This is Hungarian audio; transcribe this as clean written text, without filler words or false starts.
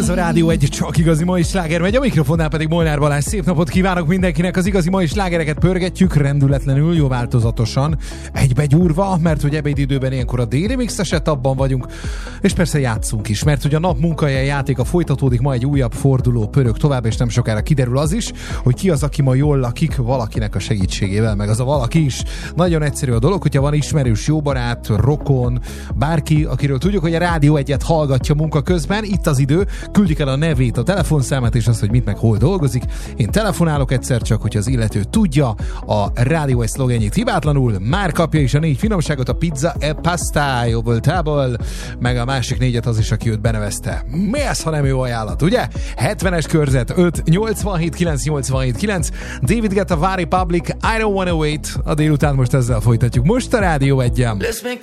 a Rádió egy csak igazi mai sláger megy, a mikrofonnál pedig Molnár Balázs. Szép napot kívánok mindenkinek, az igazi mai slágereket pörgetjük rendületlenül, jó változatosan, egybegyúrva, mert hogy ebédidőben ilyenkor a déli mixes etapban vagyunk, és persze játszunk is, mert hogy a nap munkahelyi játéka folytatódik, ma egy újabb forduló pörög tovább, és nem sokára kiderül az is, hogy ki az, aki ma jól lakik, valakinek a segítségével, meg az a valaki is. Nagyon egyszerű a dolog, hogyha van ismerős, jó barát, rokon, bárki, akiről tudjuk, hogy a Rádió egyet hallgatja munka közben, itt az idő, küldjük el a nevét, a telefonszámát és azt, hogy mit meg hol dolgozik. Én telefonálok egyszer csak, hogy az illető tudja a Rádió egy szlogenjét hibátlanul, már kapja is a 4 finomságot, a pizza e pastájo voltából, meg a másik 4-et az is, aki őt benevezte. Mi ez, ha nem jó ajánlat, ugye? 70-es körzet 5 87 9 87 9, David Guetta, Vary Public, I Don't Wanna Wait. A délután most ezzel folytatjuk. Most a Rádió egyen.